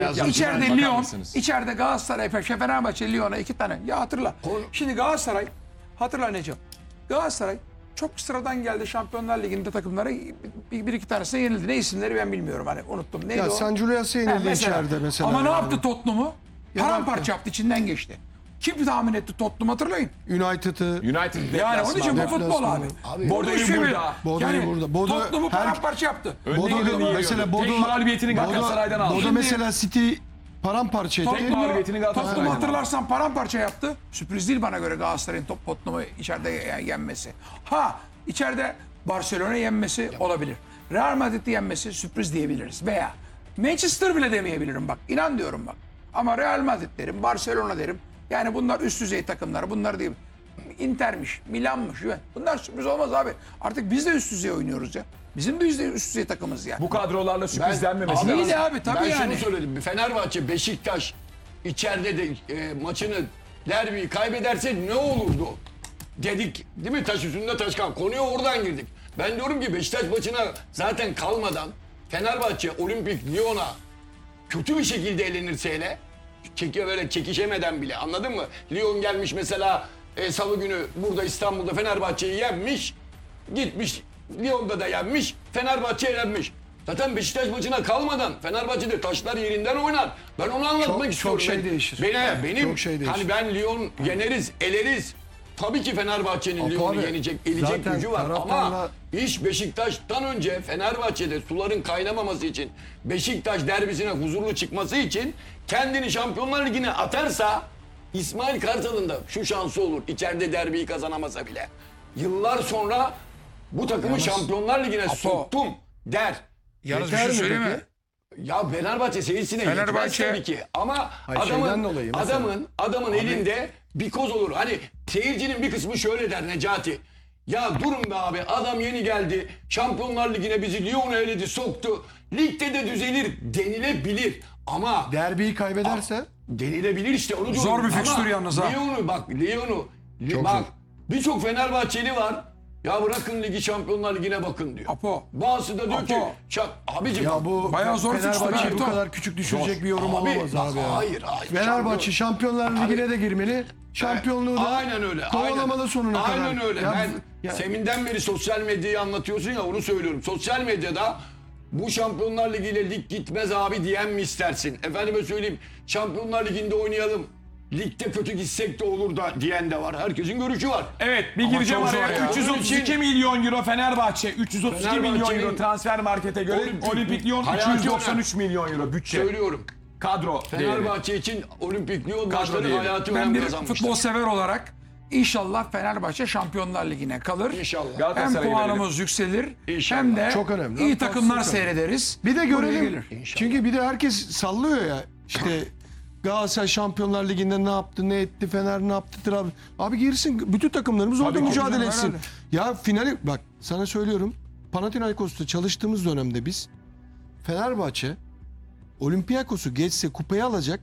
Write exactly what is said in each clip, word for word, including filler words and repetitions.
İçeride Lyon, içeride Galatasaray, Fenerbahçe, Lyon'a iki tane. Ya hatırla. Şimdi Galatasaray, hatırla Necip. Galatasaray çok sıradan geldi Şampiyonlar Ligi'nde takımlara bir, bir iki tanesine yenildi. Ne isimleri ben bilmiyorum hani unuttum. Neydi Ya o? San Julius'a yenildi He, içeride mesela. Ama ne yani. yaptı Tottenham'u? Ya Paramparça yaptı, içinden geçti. Kim tahmin etti Tottenham hatırlayın. United'ı. United Yani onun için bu futbol abi. Abi, Bordo'yu Bordo'yu burada. burada. Bordo'yu Yani burada. Bordo Tottenham'ı her- paramparça yaptı. Önüne Bodo, geleni mesela yiyordu. Bodo, Tek mağlubiyetini Galatasaray'dan aldı. Bodo Şimdi- mesela City paramparça etti. Tek mağlubiyetini Galatasaray'dan Tottenham aldı. hatırlarsan paramparça yaptı. Sürpriz değil bana göre Galatasaray'ın top Tottenham'ı içeride yenmesi. Ha içeride Barcelona yenmesi olabilir. Real Madrid'i yenmesi sürpriz diyebiliriz. Veya Manchester bile demeyebilirim bak. İnan diyorum bak. Ama Real Madrid derim, Barcelona derim. Yani bunlar üst düzey takımlar. Bunlar değil. Inter'miş, Milan'mış. Bunlar sürpriz olmaz abi. Artık biz de üst düzey oynuyoruz ya. Bizim de üst düzey, üst düzey takımız yani. Bu kadrolarla sürprizlenmemesi İyi lazım. de abi tabii ben yani. şunu söyledim. Fenerbahçe, Beşiktaş içeride de e, maçını derbiyi kaybederse ne olurdu? Dedik değil mi? Taş üstünde taş kan. Konuya oradan girdik. Ben diyorum ki Beşiktaş maçına zaten kalmadan Fenerbahçe Olimpik Lyon'a kötü bir şekilde elenirse hele çekiyor böyle çekişemeden bile anladın mı? Lyon gelmiş mesela e, salı günü burada İstanbul'da Fenerbahçe'yi yenmiş. Gitmiş Lyon'da da yenmiş. Fenerbahçe elenmiş. Zaten Beşiktaş maçına kalmadan Fenerbahçe'de taşlar yerinden oynar. Ben onu anlatmak Çok- istiyorum. çok şey Ben- değişir. Beni, benim Çok şey değişir. hani ben Lyon yeneriz, eleriz. Tabii ki Fenerbahçe'nin Apo Lyon'u abi, yenecek, elecek zaten gücü var ama taraftarla- iş Beşiktaş'tan önce Fenerbahçe'de suların kaynamaması için, Beşiktaş derbisine huzurlu çıkması için kendini Şampiyonlar Ligi'ne atarsa İsmail Kartal'ın da şu şansı olur içeride derbiyi kazanamasa bile. Yıllar sonra bu takımı Şampiyonlar Ligi'ne soktum der. Yalnız bir Yeter şey mi söyleme. peki? Ya Fenerbahçe seyircisine yetmez Fenerbahçe- tabii ki. Ama Hayır, şeyden adamın, dolayı mesela. adamın, adamın elinde bir koz olur. Hani seyircinin bir kısmı şöyle der Necati. Ya durun be abi adam yeni geldi. Şampiyonlar Ligi'ne bizi Lyon'a eledi soktu. Ligde de düzelir denilebilir. Ama Derbiyi kaybederse denilebilir işte onu diyorum. Zor bir Ama fikstür yalnız ha. Lyon'u bak Lyon'u. Çok Bak zor. birçok Fenerbahçeli var. Ya bırakın ligi Şampiyonlar Ligi'ne bakın diyor. Apo. Bazısı da diyor Apo. ki "Şak- abicim ya bu Bayağı zor fikstür Fenerbahçe'yi abi. bu kadar küçük düşürecek bir yorum Abi, olamaz bak, abi ya. hayır, hayır. Fenerbahçe Şampiyonlar Ligi'ne de girmeli. Şampiyonluğu da aynen öyle. kovalamalı aynen. sonuna kadar. Aynen öyle. Ya- ben ya- seminden beri sosyal medyayı anlatıyorsun ya onu söylüyorum. Sosyal medyada bu Şampiyonlar Ligi ile lig gitmez abi diyen mi istersin? Efendime söyleyeyim Şampiyonlar Ligi'nde oynayalım. Ligde kötü gitsek de olur da diyen de var. Herkesin görüşü var. Evet bir gireceğim çok zor araya. ya. üç yüz otuz iki milyon euro Fenerbahçe, üç yüz otuz iki milyon Fenerbahçe'nin euro transfer markete göre Olimpik- Olimpik Lyon Hayati üç yüz doksan üç milyon euro bütçe. Söylüyorum. Kadro değeri. Fenerbahçe için Olimpik Lyon maçları değeri. hayati Ben önem bir kazanmıştır. futbol sever olarak inşallah Fenerbahçe Şampiyonlar Ligi'ne kalır. İnşallah. Hem Galatasaray'ı puanımız yükselir İnşallah. hem de Çok önemli. iyi Çok takımlar süper. seyrederiz. Bir de Buraya görelim. gelir. Çünkü bir de herkes sallıyor ya. İşte Galatasaray Şampiyonlar Ligi'nde ne yaptı, ne etti, Fener ne yaptı, Trabzon. Abi girsin bütün takımlarımız orada Tabii ki mücadele canım, etsin. herhalde. Ya finali bak sana söylüyorum. Panathinaikos'ta çalıştığımız dönemde biz Fenerbahçe Olympiakos'u geçse kupayı alacak.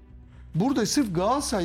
Burada sırf Galatasaray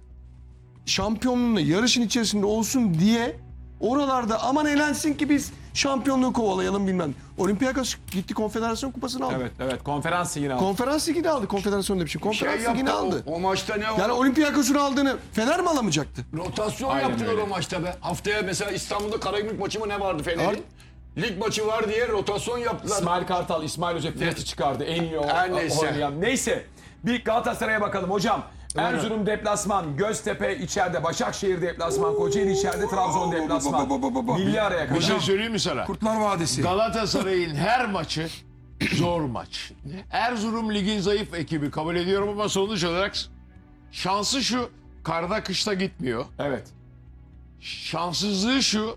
şampiyonluğunda yarışın içerisinde olsun diye oralarda aman elensin ki biz şampiyonluğu kovalayalım bilmem. Olympiakos gitti konfederasyon kupasını aldı. Evet evet konferans yine aldı. Konferans ligini aldı. Konfederasyon demişim. Konferans Şey ligini yaptı, aldı. O, o maçta ne o? Yani Olympiakos'un aldığını Fener mi alamayacaktı? Rotasyon Aynen yaptılar öyle. o maçta be. Haftaya mesela İstanbul'da Karagümrük maçı mı ne vardı Ar- Fener'in? Lig maçı var diye rotasyon yaptılar. İsmail Kartal, İsmail Özek Fiyat'ı çıkardı. En iyi o, Her neyse. oynayan. Neyse. Bir Galatasaray'a bakalım hocam. Erzurum deplasman, Göztepe içeride, Başakşehir deplasman, Kocaeli içeride, Trabzon deplasman. bu, bu, bu, bu. Milli araya Bir şey kadar. söyleyeyim mi sana? Kurtlar Vadisi. Galatasaray'ın her maçı zor maç. Erzurum ligin zayıf ekibi kabul ediyorum ama sonuç olarak şansı şu, karda kışta gitmiyor. Evet. Şanssızlığı şu,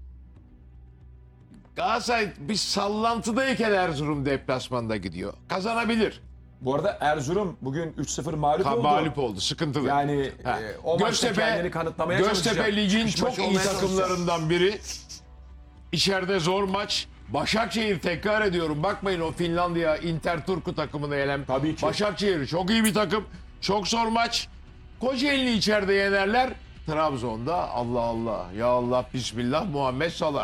Galatasaray bir sallantıdayken Erzurum deplasmanda gidiyor. Kazanabilir. Bu arada Erzurum bugün üç sıfır mağlup Ka- oldu. mağlup oldu, sıkıntılı. Yani Ha. e, o maçta kendini kanıtlamaya çalışacak. Göztepe ligin Kış çok maçı iyi olmaya çalışacak. takımlarından biri. İçeride zor maç. Başakşehir tekrar ediyorum. Bakmayın o Finlandiya Inter Turku takımını elen. Tabii ki. Başakşehir çok iyi bir takım. Çok zor maç. Kocaeli'ni içeride yenerler. Trabzon'da Allah Allah. Ya Allah Bismillah Muhammed Salah.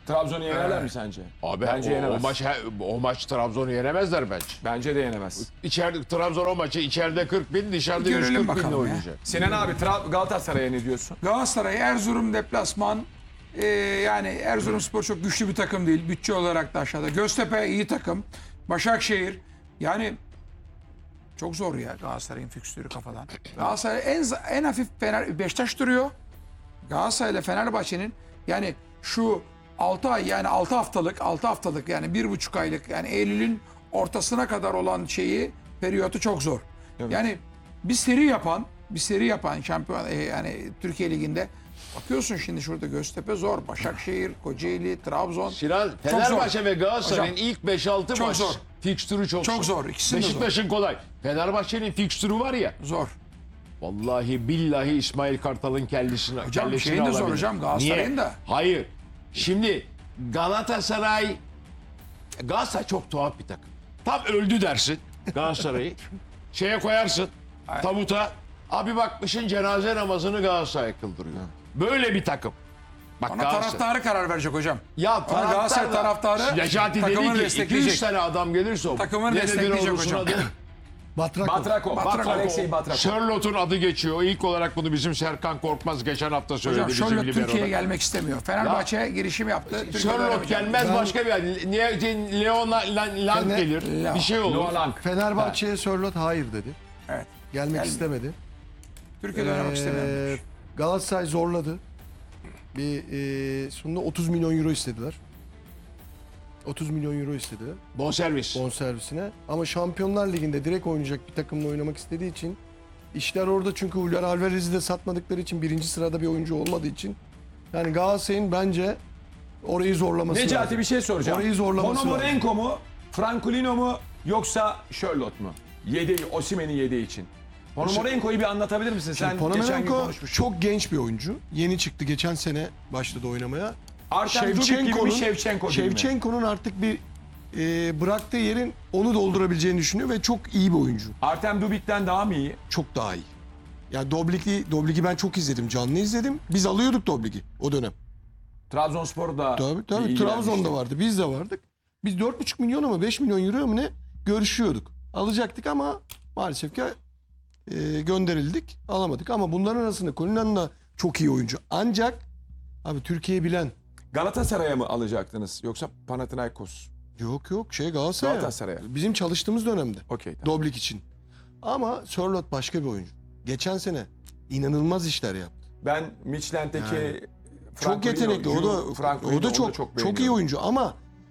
Trabzon'u yenerler mi sence? Abi Bence o, o yenemez. maç o maç Trabzon'u yenemezler bence. Bence de yenemez. İçeride Trabzon o maçı içeride kırk bin, dışarıda Görelim yüz kırk binle bakalım ya. oynayacak. Sinan abi Tra- Galatasaray'a ne diyorsun? Galatasaray, Erzurum deplasman. Ee, yani Erzurumspor çok güçlü bir takım değil. Bütçe olarak da aşağıda. Göztepe iyi takım. Başakşehir. Yani çok zor ya Galatasaray'ın fikstürü kafadan. Galatasaray en en hafif Fener Beşiktaş duruyor. Galatasaray ile Fenerbahçe'nin yani şu altı ay yani altı haftalık altı haftalık yani bir buçuk aylık yani Eylül'ün ortasına kadar olan şeyi periyotu çok zor. Yani bir seri yapan bir seri yapan şampiyon e, yani Türkiye Ligi'nde bakıyorsun şimdi şurada Göztepe zor. Başakşehir, Kocaeli, Trabzon. Sinan, zor. Fenerbahçe ve Galatasaray'ın Hocam, ilk beş altı çok maç zor. fikstürü çok, Çok zor. İkisinin de zor. Beşiktaş'ın kolay. Fenerbahçe'nin fikstürü var ya. Zor. Vallahi billahi İsmail Kartal'ın kellesini Hocam, kellesini şeyin de zor alabilir. hocam, Galatasaray'ın Niye? da. Hayır. Şimdi Galatasaray Galatasaray çok tuhaf bir takım. Tam öldü dersin Galatasaray'ı. Şeye koyarsın tabuta. Abi bakmışın cenaze namazını Galatasaray kıldırıyor. Böyle bir takım. Bak Ona Galatasaray. taraftarı karar verecek hocam. Ya Ona Galatasaray taraftar da- taraftarı Necati takımını dedi ki iki destekleyecek. yüz tane adam gelirse o. Takımını ne nedir destekleyecek o Rus'un hocam. adı? Batrako. Batrako. Batrako. Alexey Batrako. Charlotte'un adı geçiyor. İlk olarak bunu bizim Serkan Korkmaz geçen hafta söyledi. Hocam bizim Charlotte libero'da. Türkiye'ye gelmek istemiyor. Fenerbahçe girişim yaptı. Türkiye'de Charlotte oynamayacak. gelmez Ben- başka bir yer. Niye Leon Lang Fener- gelir. Leon. Bir şey olur. Noah Lang. Fenerbahçe'ye Sörloth hayır dedi. Evet. Gelmek Gelmiyor. istemedi. Türkiye'de oynamak Ee, istemiyor. Galatasaray zorladı. Bir e, sonunda otuz milyon euro istediler. otuz milyon euro istediler Bonservis. bonservisine. Ama Şampiyonlar Ligi'nde direkt oynayacak bir takımla oynamak istediği için işler orada, çünkü Julian Alvarez'i de satmadıkları için, birinci sırada bir oyuncu olmadığı için, yani Galatasaray'ın bence orayı zorlaması Necati lazım. bir şey soracağım. Orayı zorlaması Ponomarenko mu? Frankulino mu? Yoksa Charlotte mu? Yedi, Osimhen'in yediği için. Ponomarenko'yu bir anlatabilir misin? Sen geçen gün Ponomarenko konuşmuştun. çok genç bir oyuncu. Yeni çıktı, geçen sene başladı oynamaya. Artem Dubik gibi mi Şevçenko gibi mi? Şevçenko'nun artık bir e, bıraktığı yerin onu doldurabileceğini düşünüyor ve çok iyi bir oyuncu. Artem Dubik'ten daha mı iyi? Çok daha iyi. Yani Doblik'i, Doblik'i ben çok izledim, canlı izledim. Biz alıyorduk Doblik'i o dönem. Trabzonspor da Tabii tabii iyi Trabzon'da gelmişti. vardı, biz de vardık. Biz dört buçuk milyon ama beş milyon euro mu ne görüşüyorduk. Alacaktık ama maalesef ki e, gönderildik, alamadık. Ama bunların arasında Kolinan'ın da çok iyi oyuncu. Ancak abi Türkiye'yi bilen, Galatasaray'a mı alacaktınız yoksa Panathinaikos? yok yok şey Galatasaray. Galatasaray'a. Bizim çalıştığımız dönemde. Okey tamam. Doblik için. Ama Sörloth başka bir oyuncu. Geçen sene inanılmaz işler yaptı. Ben Michelin'deki Yani Franculino, Çok yetenekli. O Ju- da Franculino, o da çok çok, çok, iyi oyuncu ama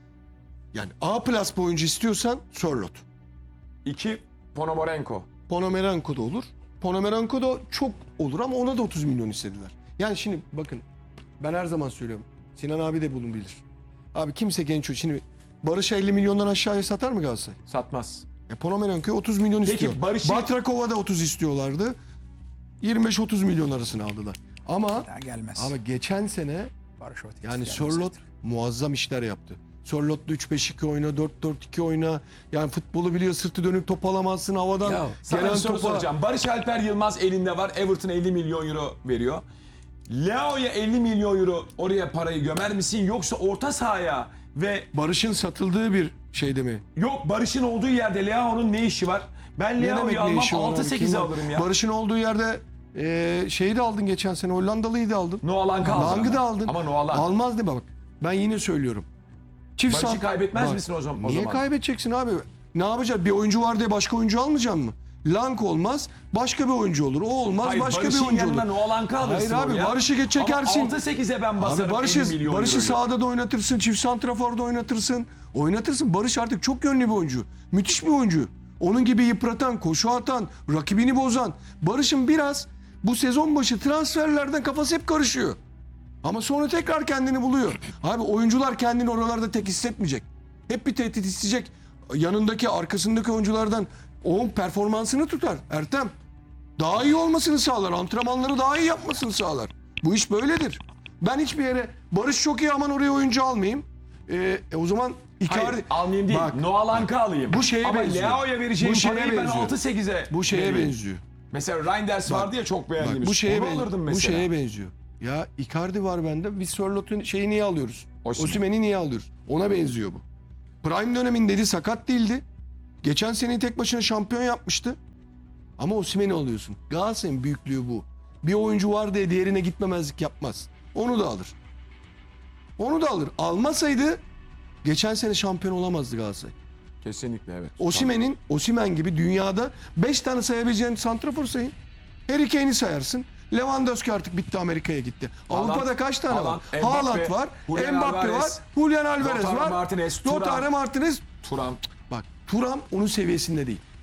yani A plus bir oyuncu istiyorsan Sörloth. İki Ponomarenko. Ponomarenko da olur. Ponomarenko da çok olur ama ona da otuz milyon istediler. Yani şimdi bakın, ben her zaman söylüyorum. Sinan abi de bunu bilir. Abi kimse genç oyuncu. Şimdi Barış'a elli milyondan aşağıya satar mı Galatasaray? Satmaz. E Ponomarenko'ya otuz milyon Peki, istiyor. Barış'ı- Batrakova da otuz istiyorlardı. yirmi beş otuz milyon arasına aldılar. Ama Ya gelmez. ama geçen sene Barış Ortiz yani gelmez. Sörloth muazzam işler yaptı. Sörloth'la üç beş iki oyna, dört dört iki oyna. Yani futbolu biliyor, sırtı dönük top alamazsın havadan. Ya, Sana bir soru soracağım. Barış Alper Yılmaz elinde var. Everton elli milyon euro veriyor. Leao'ya elli milyon euro oraya parayı gömer misin? Yoksa orta sahaya ve Barış'ın satıldığı bir şeyde mi? yok Barış'ın olduğu yerde Leao'nun ne işi var? Ben Ne demek Leao'yu ne almam işi var altı abi? sekize Kim var? alırım ya. Barış'ın olduğu yerde e, şeyi de aldın geçen sene, Hollandalıyı da aldın. Noah Lang'ı aldın Lang'ı ama. da aldın. Ama Noah Lang. Almaz değil mi bak. Ben yine söylüyorum. Çift Barış'ı saf- kaybetmez Bak, misin o zaman? o Niye zaman? kaybedeceksin abi? Ne yapacaksın? Bir oyuncu var diye başka oyuncu almayacaksın mı? Lang olmaz, başka bir oyuncu olur. O olmaz, Hayır, başka bir Barış'ın oyuncu olur. yanına Noah Lang'ı alırsın Hayır abi, oraya. Barış'ı geç çekersin. Ama altı sekize ben Abi basarım Barış'ı, elli milyon Barış'ı euroyu. sahada da oynatırsın, çift santraforda oynatırsın. Oynatırsın. Barış artık çok yönlü bir oyuncu. Müthiş bir oyuncu. Onun gibi yıpratan, koşu atan, rakibini bozan. Barış'ın biraz bu sezon başı transferlerden kafası hep karışıyor. Ama sonra tekrar kendini buluyor. Abi oyuncular kendini oralarda tek hissetmeyecek. Hep bir tehdit isteyecek. Yanındaki, arkasındaki oyunculardan o performansını tutar. Ertem. Daha iyi olmasını sağlar. Antrenmanları daha iyi yapmasını sağlar. Bu iş böyledir. Ben hiçbir yere Barış çok iyi aman oraya oyuncu almayayım. Ee, e, o zaman Icardi... Hayır, almayayım değil. Bak, Noah Lang'ı alayım. bu şeye Ama benziyor. Leao'ya vereceğim Bu şeye parayı ben benziyor. altı sekize bu şeye vereyim. benziyor. Mesela Reinders vardı ya çok Bak, beğendiğimiz. bu şeye Onu ben- alırdım bu mesela. şeye benziyor. Ya Icardi var bende. Biz Sörloth'un şeyi niye alıyoruz? Osimhen. Osimhen'i niye alıyoruz? Ona benziyor bu. Prime dönemindeydi, sakat değildi. Geçen sene tek başına şampiyon yapmıştı. Ama Osimhen'i alıyorsun. Galatasaray'ın büyüklüğü bu. Bir oyuncu var diye diğerine gitmemezlik yapmaz. Onu da alır. Onu da alır. Almasaydı geçen sene şampiyon olamazdı Galatasaray. Kesinlikle evet. Osimhen'in, Osimhen gibi dünyada beş tane sayabileceğin santrafor sayın. Harry Kane'i sayarsın. Lewandowski artık bitti, Amerika'ya gitti. Haaland, Avrupa'da kaç tane Haaland, var? Mbappe, Haaland var, Julian Mbappe var, Alvarez, Julian Alvarez Lautaro var. Martinez, Thuram. Lautaro Martinez. Turam. Bak Thuram onun seviyesinde değil.